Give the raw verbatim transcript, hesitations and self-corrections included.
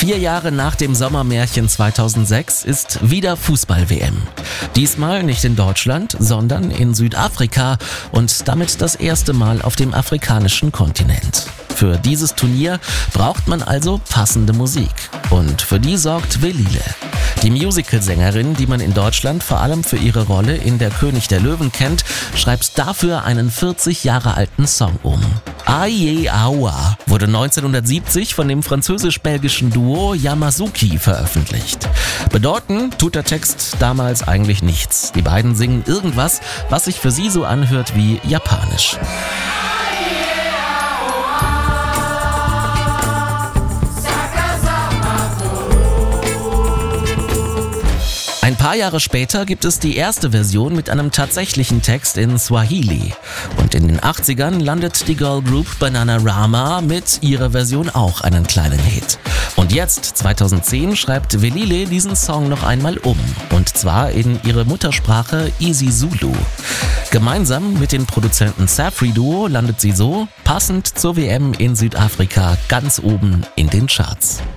Vier Jahre nach dem Sommermärchen zweitausendsechs ist wieder Fußball-W M. Diesmal nicht in Deutschland, sondern in Südafrika und damit das erste Mal auf dem afrikanischen Kontinent. Für dieses Turnier braucht man also passende Musik. Und für die sorgt Velile. Die Musicalsängerin, die man in Deutschland vor allem für ihre Rolle in Der König der Löwen kennt, schreibt dafür einen vierzig Jahre alten Song um. Aye Awa wurde neunzehnhundertsiebzig von dem französisch-belgischen Duo Yamazuki veröffentlicht. Bedeuten tut der Text damals eigentlich nichts. Die beiden singen irgendwas, was sich für sie so anhört wie Japanisch. Ein paar Jahre später gibt es die erste Version mit einem tatsächlichen Text in Swahili. Und in den achtzigern landet die Girlgroup Bananarama mit ihrer Version auch einen kleinen Hit. Und jetzt, zweitausendzehn, schreibt Velile diesen Song noch einmal um. Und zwar in ihre Muttersprache isiZulu. Gemeinsam mit dem Produzenten Safri Duo landet sie so, passend zur W M in Südafrika, ganz oben in den Charts.